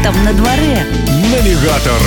там на дворе? Навігатор.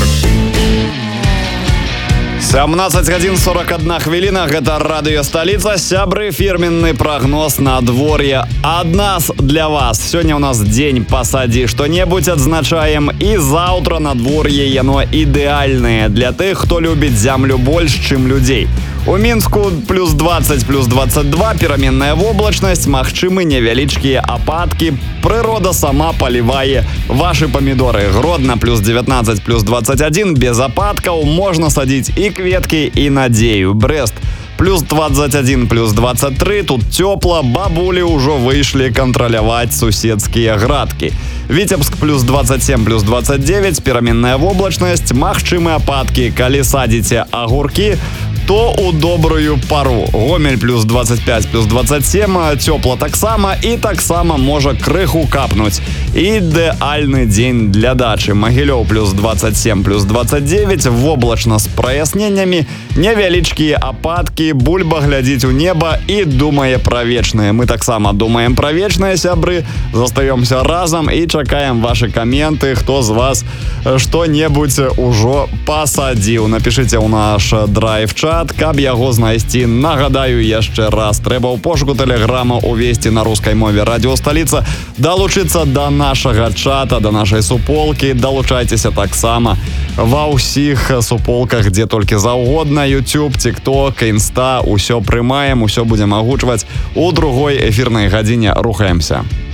17:41 гэта радыё сталіца. Сябры, фірменны прагноз надвор'я ад нас для вас. Сёння у нас дзень пасадзі што-небудзь адзначаем, і заўтра надвор'е яно ідэальнае для тых, хто любіць зямлю больш, чым людзей. У Мінску плюс 20, плюс 22, пераменная воблачнасць, магчымы невялічкія ападкі. Прырода сама палівае вашы памідоры. Гродна плюс 19, плюс 21, без ападкаў, можна садіць і кветкі, і надзею. Брэст плюс 21, плюс 23, тут цёпла, бабулі ўжо выйшлі кантраляваць суседскія градкі. Віцебск плюс 27, плюс 29, пераменная воблачнасць, магчымы ападкі, калі садзіце агуркі, то у добрую пару. Гомель плюс 25, плюс 27, цёпла таксама, і таксама можа крыху капнуць. Ідэальны дзень для дачы. Магілёў плюс 27, плюс 29, воблачна з праясненнямі, невялічкія ападкі, бульба глядзіць у неба і думае пра вечнае. Мы таксама думаем пра вечнае, сябры. Застаёмся разам і чакаем вашы каменты, хто з вас што-небудзь ужо пасадзіў. Напішыце ў наш драйв-чат, каб яго знайсці. Нагадаю яшчэ раз, трэба ў пошуку тэлеграма увесці на рускай мове радіо сталіца, далучыцца да нашага чата, да нашай суполкі. Далучайцеся таксама ва ўсіх суполках, дзе толькі заўгодна. YouTube, TikTok, Insta, усё прымаем, усё будзем агучваць. У другой эфірнай гадзіне рухаемся.